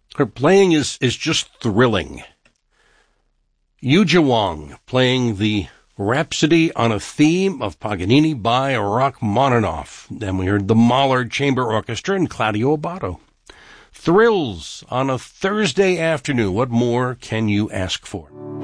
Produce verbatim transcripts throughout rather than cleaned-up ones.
Her playing is, is just thrilling. Yuja Wong playing the Rhapsody on a theme of Paganini by Rachmaninoff. Then we heard the Mahler Chamber Orchestra and Claudio Abbado. Thrills on a Thursday afternoon. What more can you ask for?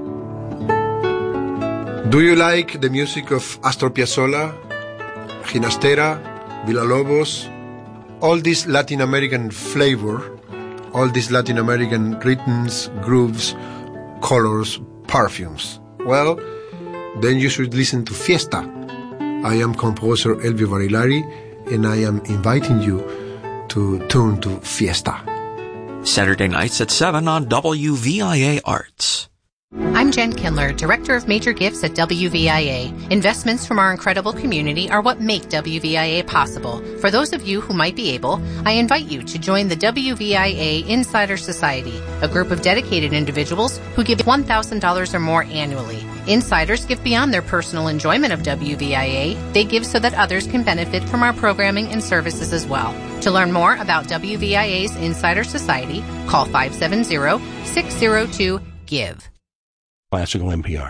Do you like the music of Astor Piazzolla, Ginastera, Villalobos, all this Latin American flavor, all these Latin American rhythms, grooves, colors, perfumes? Well, then you should listen to Fiesta. I am composer Elvio Barilari, and I am inviting you to tune to Fiesta. Saturday nights at seven on W V I A Arts. I'm Jen Kindler, Director of Major Gifts at W V I A. Investments from our incredible community are what make W V I A possible. For those of you who might be able, I invite you to join the W V I A Insider Society, a group of dedicated individuals who give one thousand dollars or more annually. Insiders give beyond their personal enjoyment of W V I A. They give so that others can benefit from our programming and services as well. To learn more about W V I A's Insider Society, call five seven zero, six zero two, GIVE. Classical N P R.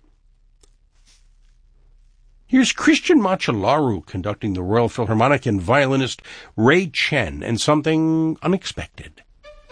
Here's Christian Macellaro conducting the Royal Philharmonic and violinist Ray Chen and something unexpected.